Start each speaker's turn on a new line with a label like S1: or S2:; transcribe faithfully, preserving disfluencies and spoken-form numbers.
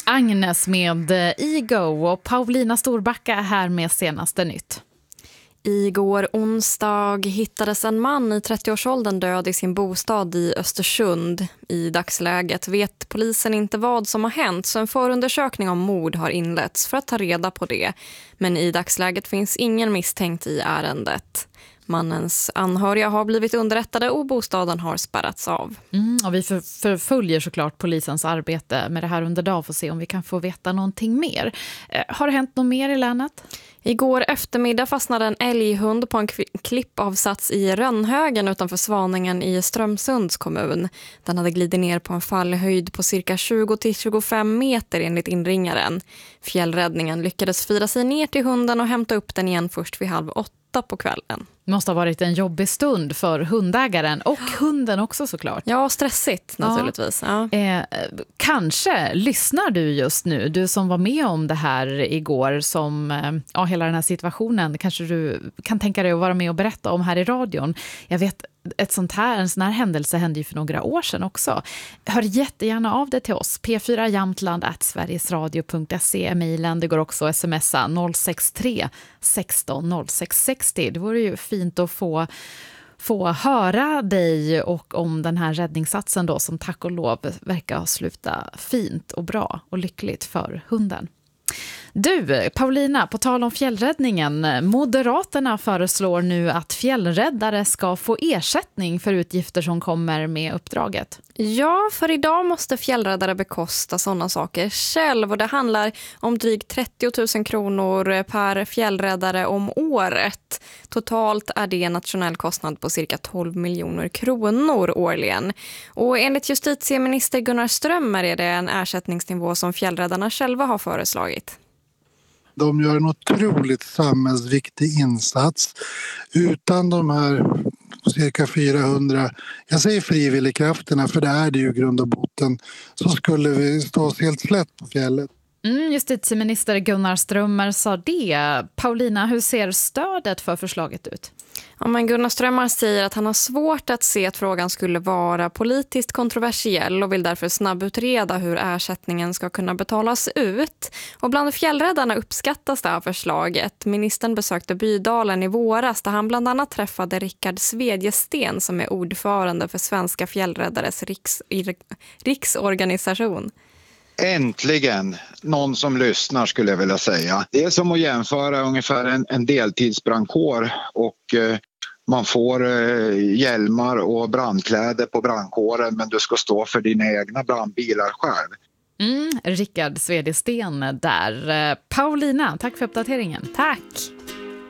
S1: Agnes med Ego och Paulina Storbacka här med senaste nytt.
S2: Igår onsdag hittades en man i trettioårsåldern död i sin bostad i Östersund. I dagsläget vet polisen inte vad som har hänt, så en förundersökning om mord har inletts för att ta reda på det. Men i dagsläget finns ingen misstänkt i ärendet. Mannens anhöriga har blivit underrättade och bostaden har spärrats av.
S1: Mm, och vi för, förföljer såklart polisens arbete med det här under dag för att se om vi kan få veta någonting mer. Eh, har det hänt något mer i länet?
S2: Igår eftermiddag fastnade en älghund på en klippavsats i Rönnhögen utanför Svaningen i Strömsunds kommun. Den hade glidit ner på en fallhöjd på cirka tjugo till tjugofem meter enligt inringaren. Fjällräddningen lyckades fira sig ner till hunden och hämta upp den igen först vid halv åtta på kvällen.
S1: Det måste ha varit en jobbig stund för hundägaren och hunden också såklart.
S2: Ja, stressigt naturligtvis. Ja.
S1: Ja. Eh, kanske lyssnar du just nu, du som var med om det här igår, som eh, ja, hela den här situationen, kanske du kan tänka dig att vara med och berätta om här i radion. Jag vet, ett sånt här, en sån här händelse hände ju för några år sedan också. Hör jättegärna av det till oss. p fyra jamtland at sverigesradio punkt se är mejlen. Det går också att smsa noll sex tre sexton noll sex sextio. Det vore ju fint att få, få höra dig och om den här räddningssatsen då, som tack och lov verkar sluta fint och bra och lyckligt för hunden. Du, Paulina, på tal om fjällräddningen. Moderaterna föreslår nu att fjällräddare ska få ersättning för utgifter som kommer med uppdraget.
S2: Ja, för idag måste fjällräddare bekosta sådana saker själv. Och det handlar om drygt trettio tusen kronor per fjällräddare om året. Totalt är det en nationell kostnad på cirka tolv miljoner kronor årligen. Och enligt justitieminister Gunnar Strömmer är det en ersättningsnivå som fjällräddarna själva har föreslagit.
S3: De gör en otroligt samhällsviktig insats. Utan de här cirka fyrahundra, jag säger frivilligkrafterna för det är det ju grund och botten, så skulle vi stå oss helt slätt på fjället.
S1: Mm, justitieminister Gunnar Strömmer sa det. Paulina, hur ser stödet för förslaget ut?
S2: Ja, men Gunnar Strömmar säger att han har svårt att se att frågan skulle vara politiskt kontroversiell och vill därför snabbutreda hur ersättningen ska kunna betalas ut. Och bland fjällräddarna uppskattas det här förslaget. Ministern besökte Bydalen i våras där han bland annat träffade Rickard Svedjesten som är ordförande för Svenska fjällräddares riks, riksorganisation.
S4: Äntligen någon som lyssnar, skulle jag vilja säga. Det är som att jämföra ungefär en, en deltidsbrandkår och eh, man får eh, hjälmar och brandkläder på brandkåren, men du ska stå för dina egna brandbilar själv.
S1: Mm, Rickard Svedjesten där. Paulina, tack för uppdateringen.
S2: Tack!